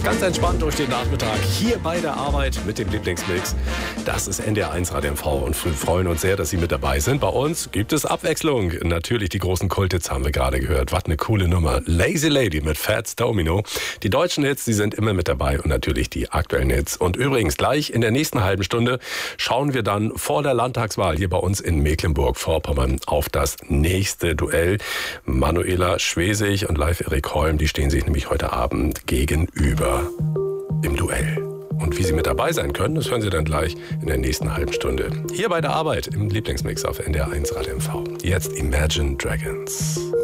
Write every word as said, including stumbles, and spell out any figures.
Ganz entspannt durch den Nachmittag hier bei der Arbeit mit dem Lieblingsmix. Das ist N D R eins Radio M V und wir freuen uns sehr, dass Sie mit dabei sind. Bei uns gibt es Abwechslung. Natürlich die großen Kulthits haben wir gerade gehört. Was eine coole Nummer. Lazy Lady mit Fats Domino. Die deutschen Hits, die sind immer mit dabei und natürlich die aktuellen Hits. Und übrigens gleich in der nächsten halben Stunde schauen wir dann vor der Landtagswahl hier bei uns in Mecklenburg-Vorpommern auf das nächste Duell. Manuela Schwesig und Live Erik Holm, die stehen sich nämlich heute Abend gegenüber im Duell. Und wie Sie mit dabei sein können, das hören Sie dann gleich in der nächsten halben Stunde. Hier bei der Arbeit im Lieblingsmix auf N D R eins Radio M V. Jetzt Imagine Dragons.